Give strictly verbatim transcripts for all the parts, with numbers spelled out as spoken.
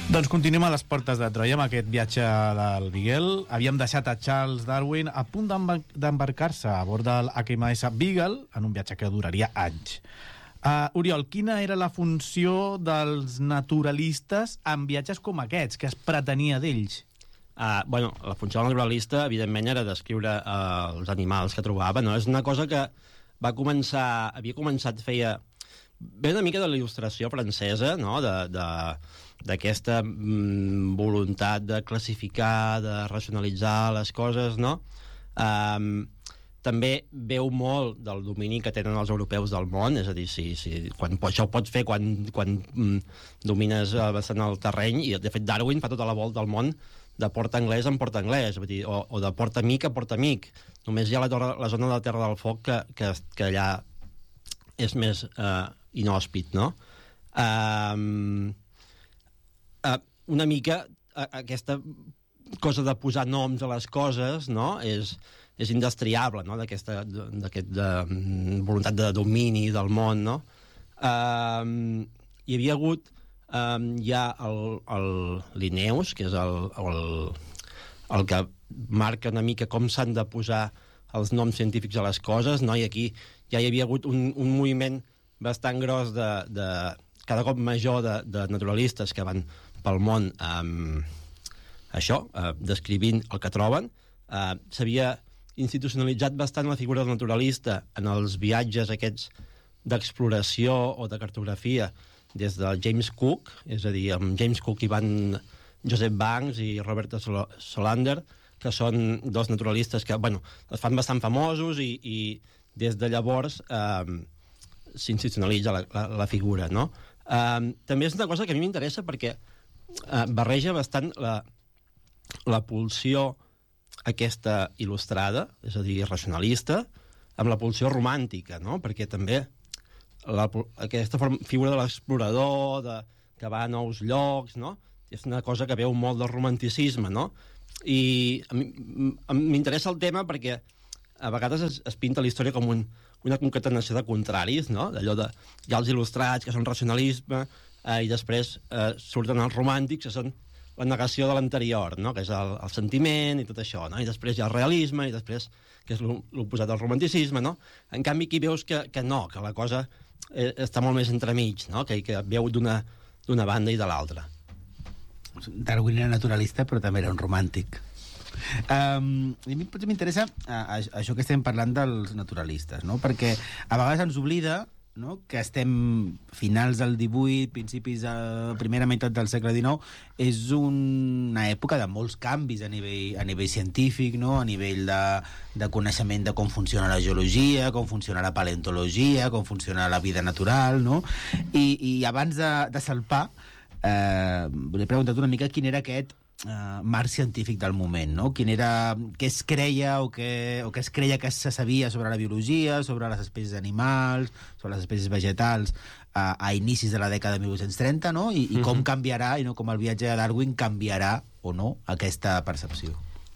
Doncs continuem a les portes de Troia amb aquest viatge del Beagle. Havíem deixat a Charles Darwin a punt d'embarcar-se a bord del H M S Beagle en un viatge que duraria anys. Uh, Oriol, quina era la funció dels naturalistes en viatges com aquests, que es pretenia d'ells? Uh, bueno, la funció del naturalista, evidentment, era descriure uh, els animals que trobava, no? És una cosa que va començar, havia començat, feia... Ve una mica de la il·lustració francesa, no?, de... de d'aquesta mm, voluntat de classificar, de racionalitzar les coses, no? Um, també veu molt del domini que tenen els europeus del món, és a dir, si, si, quan, això ho pots fer quan, quan mm, domines bastant el terreny, i de fet Darwin fa tota la volta al món de port anglès en port anglès, vull dir, o, o de port amic a port amic. Només hi ha la, torre, la zona de la Terra del Foc que, que, que allà és més uh, inhòspit, no? Um, Uh, una mica uh, aquesta cosa de posar noms a les coses, no?, és, és indestriable, no?, d'aquesta d'aquest de, de, voluntat de domini del món, no? Uh, hi havia hagut um, ja el, el Linnaeus, que és el, el, el que marca una mica com s'han de posar els noms científics a les coses, no? I aquí ja hi havia hagut un, un moviment bastant gros de, de cada cop major de, de naturalistes que van pel món um, això, uh, descrivint el que troben. Uh, s'havia institucionalitzat bastant la figura del naturalista en els viatges aquests d'exploració o de cartografia des de James Cook, és a dir, amb James Cook hi van Joseph Banks i Robert Solander, que són dos naturalistes que, bueno, es fan bastant famosos i, i des de llavors um, s'institucionalitza la, la, la figura, no? Um, també és una cosa que a mi m'interessa perquè uh, barreja bastant la, la pulsió aquesta il·lustrada, és a dir, racionalista, amb la pulsió romàntica, no? Perquè també la, aquesta forma, figura de l'explorador, de, que va a nous llocs, no? És una cosa que veu molt del romanticisme, no? I a mi m'interessa el tema perquè a vegades es, es pinta la història com un, una concatenació de contraris, no? D'allò de... Hi ha els il·lustrats, que són racionalisme, eh, i després eh, surten els romàntics, que són la negació de l'anterior, no? Que és el, el sentiment i tot això, no? I després hi ha el realisme, i després, que és l'oposat al romanticisme, no? En canvi, aquí veus que, que no, que la cosa eh, està molt més entremig, no? Que, que veu d'una d'una banda i de l'altra. Darwin era naturalista, però també era un romàntic. Um, a mi potser m'interessa a, a, això que estem parlant dels naturalistes, no? Perquè a vegades ens oblida, no?, que estem finals del divuit, principis de la primera meitat del segle dinou, és un, una època de molts canvis a nivell, a nivell científic, no?, a nivell de, de coneixement de com funciona la geologia, com funciona la paleontologia, com funciona la vida natural, no? I, i abans de, de salpar, eh, volia preguntar-te una mica quin era aquest Uh, marc científic del moment, no? Quin era, què es creia o què, o què es creia que se sabia sobre la biologia, sobre les espècies animals, sobre les espècies vegetals uh, a inicis de la dècada de mil vuit-cents trenta, no? I, i com canviarà, i no com el viatge de Darwin canviarà o no aquesta percepció.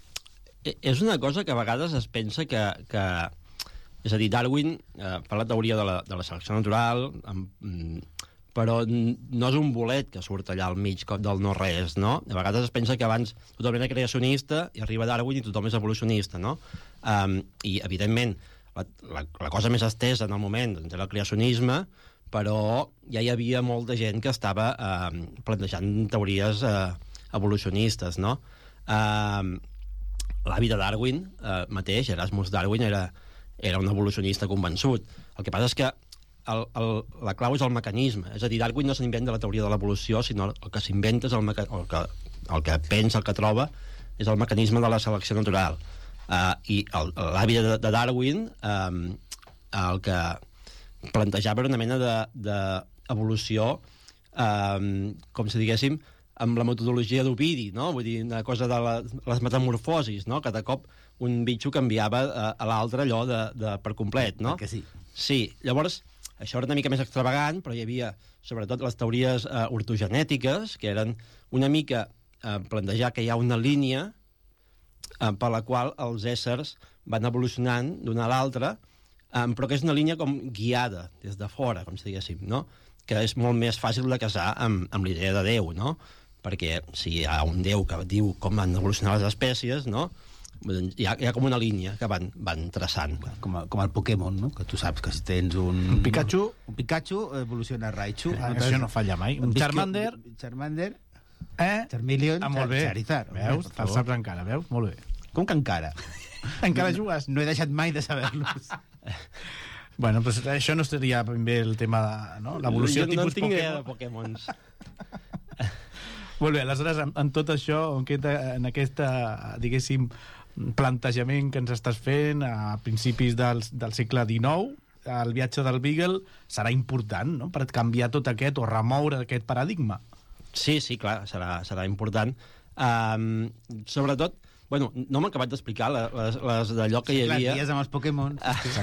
És una cosa que a vegades es pensa que... que és a dir, Darwin eh, fa la teoria de la, de la selecció natural, amb, però no és un bolet que surt allà al mig del no-res, no? A vegades es pensa que abans tothom era creacionista i arriba Darwin i tothom és evolucionista, no? Um, I, evidentment, la, la, la cosa més estesa en el moment doncs, era el creacionisme, però ja hi havia molta gent que estava um, plantejant teories uh, evolucionistes, no? Um, L'avi de Darwin uh, mateix, Erasmus Darwin, era, era un evolucionista convençut. El que passa és que El, el, la clau és el mecanisme, és a dir, Darwin no s'inventa la teoria de l'evolució, sinó el que s'inventa és el, meca... el, que, el que pensa, el que troba és el mecanisme de la selecció natural, uh, i l'avi de, de Darwin um, el que plantejava era una mena d'evolució de, um, com si diguéssim amb la metodologia d'Ovidi, no? Vull dir, una cosa de la, les metamorfosis, no? Cada cop un bitxo canviava a, a l'altre allò de, de, per complet, no? Que sí. Sí, llavors això era una mica més extravagant, però hi havia sobretot les teories eh, ortogenètiques, que eren una mica eh, plantejar que hi ha una línia eh, per la qual els éssers van evolucionant d'una a l'altra, eh, però que és una línia com guiada des de fora, com si diguéssim, no? Que és molt més fàcil de casar amb, amb l'idea de Déu, no? perquè si hi ha un déu que diu com van evolucionar les espècies, no? Hi ha, hi ha com una línia que van, van traçant. Com, a, com el Pokémon, no? Que tu saps que si tens un... Un Pikachu... Un Pikachu evoluciona a Raichu. Ah, això no falla mai. Un Charmander... Charmander... Eh? Charmeleon... Ah, molt bé. Charizard. Veus? Te'l saps encara, veus? Molt bé. Com que encara? Encara jugues? No he deixat mai de saber-los. Bueno, pues això no seria ben bé el tema de no? l'evolució tipus no tinc Pokémon. idea de Pokémons. Molt bé, aleshores, en, en tot això, en, aquesta, en aquesta, diguéssim, plantejament que ens estàs fent a principis del, del segle dinou, el viatge del Beagle serà important, no?, per canviar tot aquest o remoure aquest paradigma. Sí, sí, clar, serà, serà important. Um, sobretot, bueno, no m'he acabat d'explicar les, les d'allò que sí, hi havia... Clar, amb els Pokémon.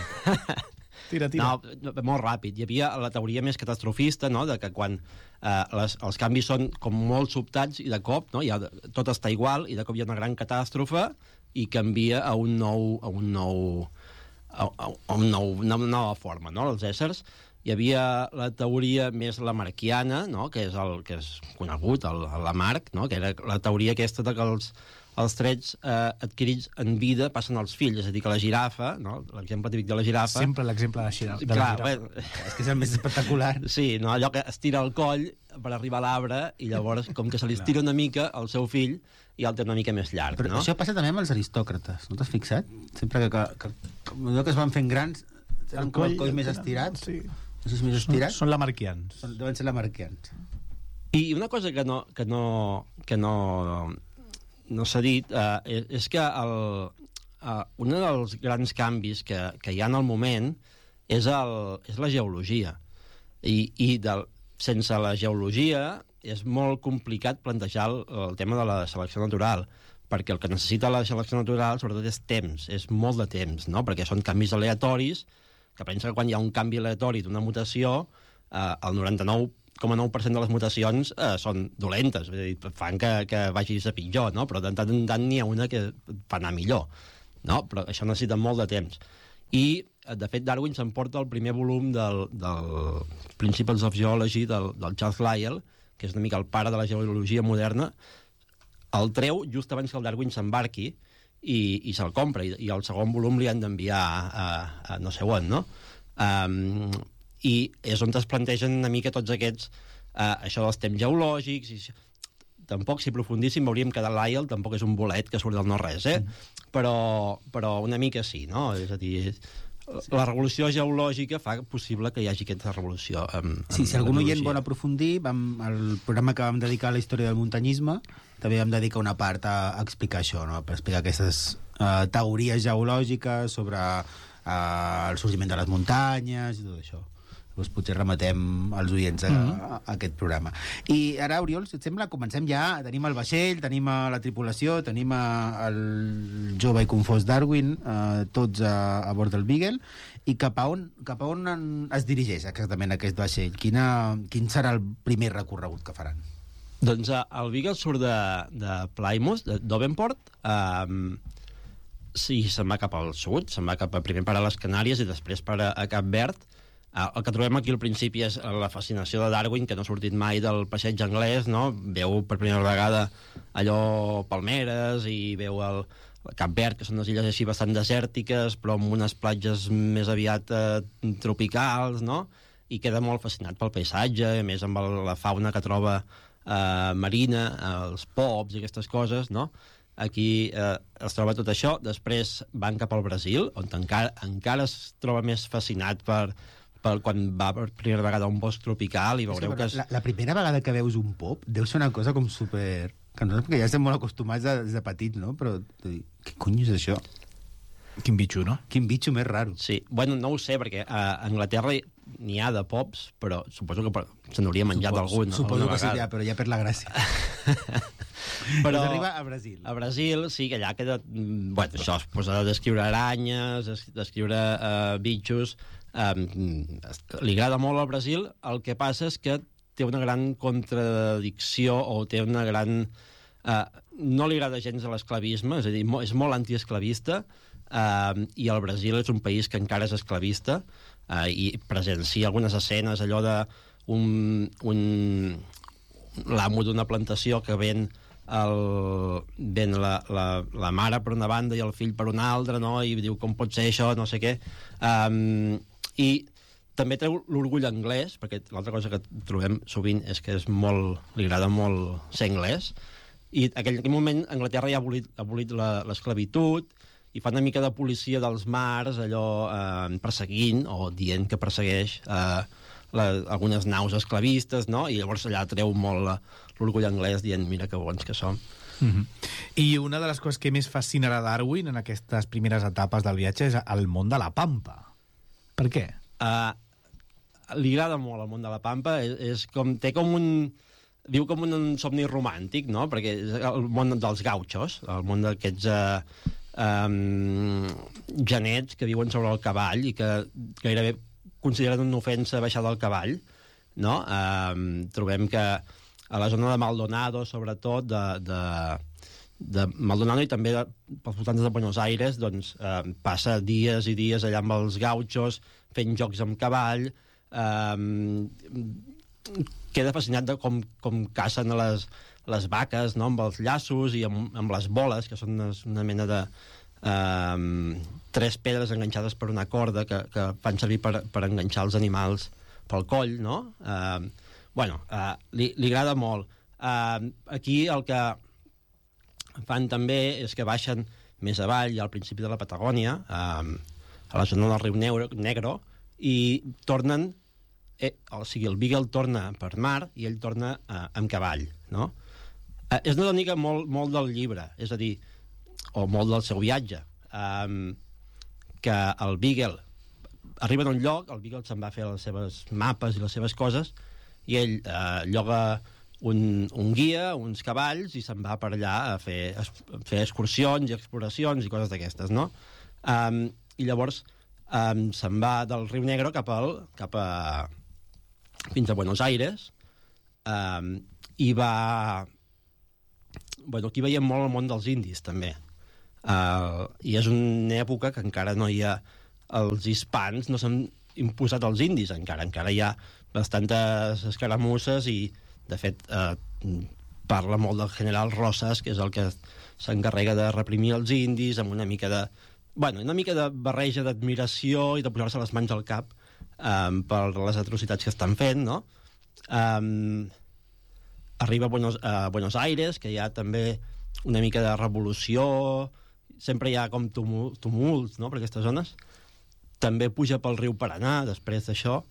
Tira, tira. No, molt ràpid. Hi havia la teoria més catastrofista, no?, de que quan eh, les, els canvis són com molt sobtats i de cop, no?, ja, tot està igual i de cop hi ha una gran catàstrofe i canvia a un nou... A un nou a, a un nou, una nova forma, no?, els éssers. Hi havia la teoria més lamarquiana, no?, que és el que és conegut, el, el Lamarck, no?, que era la teoria aquesta de que els, els trets eh, adquirits en vida passen als fills, és a dir, que la girafa, no?, l'exemple típic de la girafa... Sempre l'exemple de la girafa. De clar, la girafa. Bé, És que és el més espectacular. sí, no? Allò que estira el coll per arribar a l'arbre i llavors, com que se li estira una mica el seu fill, i el té una mica més llarg, Però no? això passa també amb els aristòcrates, no t'has fixat? Sempre que, que, que, que, que es van fent grans, tenen com el coll més estirat. Sí. No sé si més estirat. Són, són lamarquians. Són, deuen ser lamarquians. I una cosa que no, que no, que no, no s'ha dit eh, és que el, eh, un dels grans canvis que, que hi ha en el moment és, el, és la geologia. I, i del, sense la geologia és molt complicat plantejar el, el tema de la selecció natural, perquè el que necessita la selecció natural sobretot és temps, és molt de temps, no? Perquè són canvis aleatoris, que pensa que quan hi ha un canvi aleatori d'una mutació, eh, el noranta-nou coma nou per cent de les mutacions eh, són dolentes, és a dir, fan que, que vagis a pitjor, no? Però de tant en tant n'hi ha una que fa anar millor, no? Però això necessita molt de temps. I, de fet, Darwin s'emporta el primer volum del, del Principles of Geology del, del Charles Lyell, que és una mica el pare de la geologia moderna, el treu just abans que el Darwin s'embarqui i, i se'l compra, i, i el segon volum li han d'enviar a, a no sé on, no? Um, I és on es plantegen una mica tots aquests, uh, això dels temps geològics, i tampoc, si aprofundíssim, veuríem que de Lyell tampoc és un bolet que surt del no-res, eh? Mm. Però, però una mica sí, no? És a dir, la revolució geològica fa possible que hi hagi aquesta revolució. Amb, sí, amb si algun oient geologia. vol aprofundir, vam, el programa que vam dedicar a la història del muntanyisme, també vam dedicar una part a, a explicar això, no? Per explicar aquestes uh, teories geològiques sobre uh, el sorgiment de les muntanyes i tot això. Llavors potser remetem els oients a, Mm-hmm. a, a aquest programa. I ara, Oriol, si et sembla, comencem ja. Tenim el vaixell, tenim a la tripulació, tenim a, el jove i confós Darwin, eh, tots a, a bord del Beagle, i cap a on, cap a on en, es dirigeix exactament aquest vaixell? Quina, quin serà el primer recorregut que faran? Doncs eh, el Beagle surt de, de Plymouth, de Devonport, eh, sí, se'n va cap al sud, se'n va cap a, primer per a les Canàries i després per a, a Cap Verd. El que trobem aquí al principi és la fascinació de Darwin, que no ha sortit mai del passeig anglès, no? Veu per primera vegada allò palmeres i veu el, el Cap Verd, que són unes illes així bastant desèrtiques, però amb unes platges més aviat eh, tropicals, no? I queda molt fascinat pel paisatge, a més amb el, la fauna que troba eh, marina, els pops i aquestes coses, no? Aquí eh, es troba tot això. Després van cap al Brasil, on encara, encara es troba més fascinat per... per quan va per primera vegada a un bosc tropical i veureu que... És... La, la primera vegada que veus un pop deu ser una cosa com super... Que nosaltres, perquè ja estem molt acostumats a, des de petits, no? Però, què cony és això? Quin bitxo, no? Quin bitxo més raro. Sí, bueno, no ho sé, perquè a Anglaterra n'hi ha de pops, però suposo que per... se n'hauria menjat Suposo, algun suposo alguna que sí, vegada. ja, però ja per la gràcia. Però pues arriba a Brasil. A Brasil, sí, que allà queda... Bueno, això es posa a descriure aranyes, a descriure uh, bitxos... Um, li agrada molt al Brasil, el que passa és que té una gran contradicció o té una gran... Uh, no li agrada gens a l'esclavisme, és a dir, és molt antiesclavista, uh, i el Brasil és un país que encara és esclavista, uh, i presencia algunes escenes allò de un, un, l'amo d'una plantació que ven, el, ven la, la, la mare per una banda i el fill per una altra, no? I diu com pot ser això, no sé què. Um, I també treu l'orgull anglès, perquè l'altra cosa que trobem sovint és que és molt, li agrada molt ser anglès, i en aquell, aquell moment Anglaterra ja ha abolit, ha abolit l'esclavitud, i fa una mica de policia dels mars, allò eh, perseguint, o dient que persegueix eh, la, algunes naus esclavistes, no? I llavors allà treu molt l'orgull anglès dient, mira que bons que som. Mm-hmm. I una de les coses que més fascinarà Darwin en aquestes primeres etapes del viatge és el món de la pampa. Per què? Uh, li agrada molt el món de la pampa, és, és com, té com un... Viu com un somni romàntic, no? Perquè és el món dels gauchos, el món d'aquests uh, um, genets que viuen sobre el cavall i que gairebé consideren una ofensa baixar del cavall, no? Um, trobem que a la zona de Maldonado, sobretot, de, de, de Maldonado i també de, pels voltants de Buenos Aires, doncs uh, passa dies i dies allà amb els gauchos fent jocs amb cavall, um, queda fascinat de com, com cacen les, les vaques, no? Amb els llaços i amb, amb les boles, que són una, una mena de eh, tres pedres enganxades per una corda que, que fan servir per, per enganxar els animals pel coll, no? Eh, bueno, eh, li, li agrada molt. Eh, aquí el que fan també és que baixen més avall, al principi de la Patagònia, eh, a la zona del riu Negro, Negro i tornen... Eh, o sigui, el Beagle torna per mar i ell torna eh, amb cavall, no? Eh, és una tònica molt, molt del llibre, és a dir, o molt del seu viatge, eh, que el Beagle arriba a un lloc, el Beagle se'n va a fer les seves mapes i les seves coses, i ell eh, lloga un, un guia, uns cavalls, i se'n va per allà a fer, a fer excursions i exploracions i coses d'aquestes, no? Eh, I llavors eh, se'n va del riu Negro cap, al, cap a fins a Buenos Aires, um, i va... Bueno, aquí veiem molt el món dels indis, també. Uh, I és una època que encara no hi ha... Els hispans no s'han imposat als indis, encara. Encara hi ha bastantes escaramusses i, de fet, uh, parla molt del general Rosas, que és el que s'encarrega de reprimir els indis amb una mica de... Bueno, una mica de barreja d'admiració i de posar-se les mans al cap Um, per les atrocitats que estan fent, no? Um, arriba a Buenos, a Buenos Aires, que hi ha també una mica de revolució, sempre hi ha com tumul, tumults, no?, per aquestes zones. També puja pel riu Paranà, després d'això,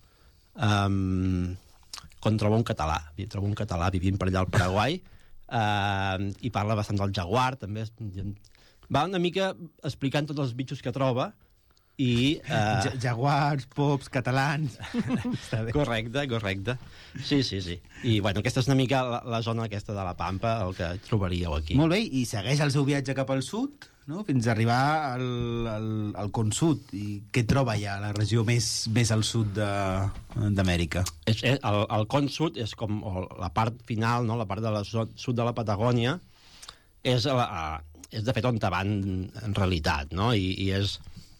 um, quan troba un català, troba un català vivint per allà al Paraguai, uh, i parla bastant del jaguar, també. Va una mica explicant tots els bitxos que troba, i... Uh... Jaguars, pops, catalans... Està bé. Correcte, correcte. Sí, sí, sí. I, bueno, aquesta és una mica la, la zona aquesta de la Pampa, el que trobaríeu aquí. Molt bé, i segueix el seu viatge cap al sud, no?, fins a arribar al, al, al Con Sud. I què troba ja la regió més, més al sud d'Amèrica? És, és, el, el Con Sud és com la part final, no?, la part de la sud de la Patagònia, és, la, és de fet on te van en realitat, no?, i, i és...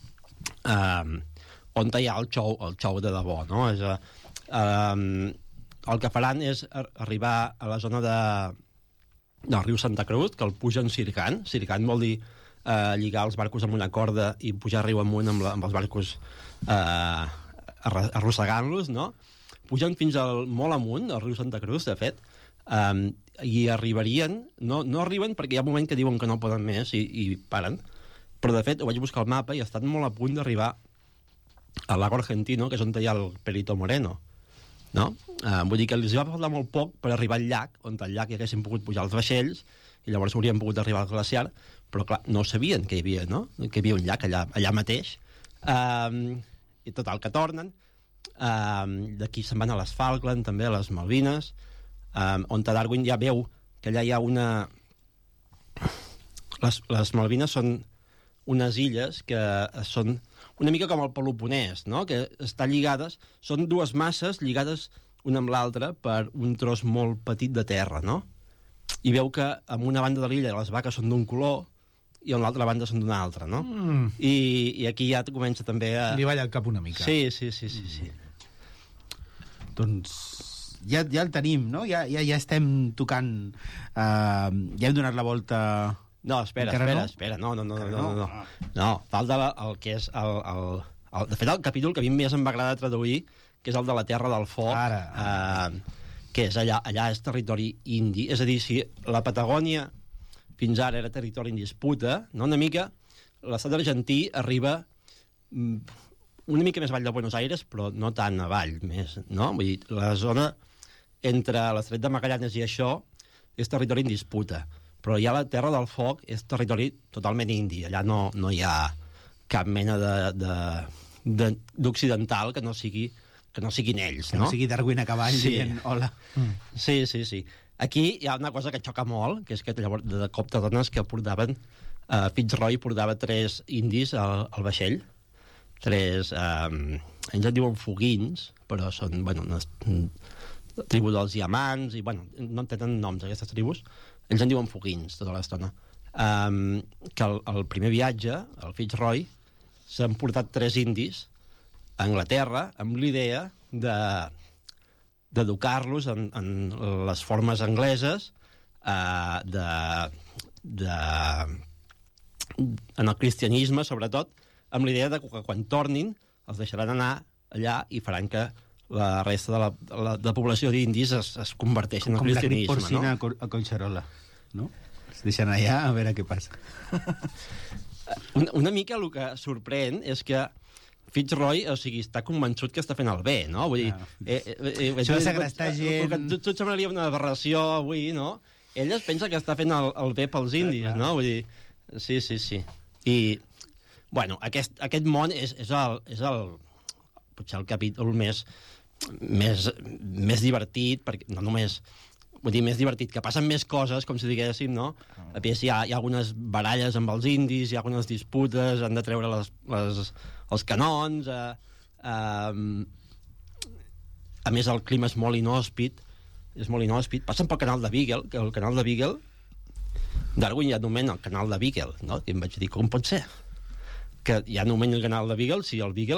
Um, on hi ha el xou, el xou de debò, no? És, uh, um, el que faran és arribar a la zona de, del riu Santa Cruz, que el pugen circant. Circant vol dir uh, lligar els barcos amb una corda i pujar riu amunt amb, la, amb els barcos uh, arrossegant-los, no? Pugen fins al, molt amunt, al riu Santa Cruz, de fet, um, i arribarien... No, no arriben perquè hi ha un moment que diuen que no poden més i, i paren. Però, de fet, ho vaig buscar al mapa i estan molt a punt d'arribar al lago Argentino, que és on hi ha el Perito Moreno, no? Uh, vull dir que els va faltar molt poc per arribar al llac, on al llac hi haguessin pogut pujar els vaixells, i llavors haurien pogut arribar al glaciar, però, clar, no sabien que hi havia, no?, que hi havia un llac allà, allà mateix. Uh, I total, que tornen. Uh, d'aquí se'n van a les Falkland, també, a les Malvines, uh, on Darwin ja veu que allà hi ha una... Les, les Malvines són unes illes que són una mica com el Peloponès, no?, que estan lligades, són dues masses lligades una amb l'altra per un tros molt petit de terra, no? I veu que en una banda de l'illa les vaques són d'un color i en l'altra banda són d'una altra, no? Mm. I, I aquí ja comença també a... Li balla el cap una mica. Sí, sí, sí, sí, sí. Doncs ja, ja el tenim, no? Ja, ja, ja estem tocant... Uh, ja hem donat la volta... No, espera, Encara espera, no? espera. No, no, no, no, Encara no, no. no? No, falta la- el que és el, el, el... De fet, el capítol que a mi més em va agradar traduir, que és el de la Terra del Foc, Ara. eh, que és allà, allà és territori indi. És a dir, si la Patagònia fins ara era territori en disputa, no? Una mica l'estat argentí arriba mm, una mica més avall de Buenos Aires, però no tan avall, més, no? Vull dir, la zona entre l'Estret de Magallanes i això és territori en disputa, però ja la Terra del Foc és territori totalment indi. Allà no, no hi ha cap mena de, de, de, d'occidental que no sigui que no siguin ells, Que no? no sigui Darwin a cavall Sí. dient hola. Sí, sí, sí. Aquí hi ha una cosa que xoca molt, que és que llavors de cop te dones que portaven uh, Fitzroy portava tres indis al, al vaixell, tres eh, ells en diuen foguins, però són, bueno, una tribu dels diamants, i, bueno, no tenen noms, aquestes tribus. Ells en diuen foguins tota l'estona. Um, que el, el primer viatge, el Fitzroy, s'han portat tres indis a Anglaterra amb l'idea de d'educar-los en, en les formes angleses, eh, de, de, en el cristianisme, sobretot, amb l'idea de que quan tornin els deixaran anar allà i faran que la resta de la, de la, de la població d'indis es, es converteixi en el Com la grip cristianisme. porcina No? a, Cor- a Collserola, no? Es deixen allà a veure què passa. Una, una mica el que sorprèn és que Fitzroy, o sigui, està convençut que està fent el bé, no? Vull dir... Ah. Eh, eh, eh, Això de segrestar gent- El que tot, tot semblaria una aberració avui, no? Ell es pensa que està fent el, el bé pels indis, clar. no? Vull dir... Sí, sí, sí. I, bueno, aquest, aquest món és, és, el, és el... potser el capítol més, més, més divertit, perquè no només... Vull dir, més divertit, que passen més coses, com si diguéssim, no? A més, hi ha, hi ha algunes baralles amb els indis, hi ha algunes disputes, han de treure les, les, els canons... Eh, eh, a més, el clima és molt inhòspit, és molt inhòspit. Passen pel canal de Beagle, que el canal de Beagle... Darwin ja anomena el canal de Beagle, no? I em vaig dir, com pot ser? Que ja anomena el canal de Beagle si el Beagle